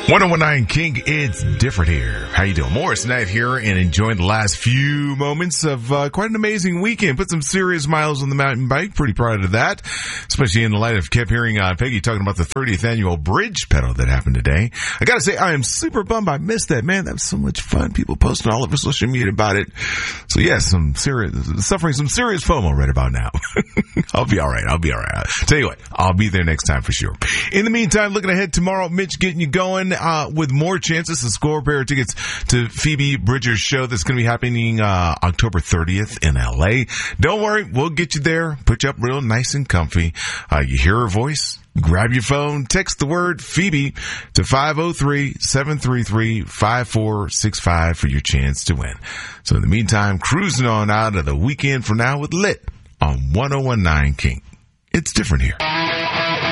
1019 King, it's different here. How you doing? Morris Knight here and enjoying the last few moments of quite an amazing weekend. Put some serious miles on the mountain bike. Pretty proud of that, especially in the light of kept hearing Peggy talking about the 30th annual bridge pedal that happened today. I gotta say, I am super bummed I missed that, man. That was so much fun. People posting all over social media about it. So yes, suffering some serious FOMO right about now. I'll be alright. Tell you what, I'll be there next time for sure. In the meantime, looking ahead tomorrow, Mitch getting you going with more chances to score a pair of tickets to Phoebe Bridgers' show that's going to be happening October 30th in LA. Don't worry, we'll get you there, put you up real nice and comfy. You hear her voice, grab your phone, text the word Phoebe to 503-733-5465 for your chance to win. So in the meantime, cruising on out of the weekend for now with Lit on 1019 King. It's different here.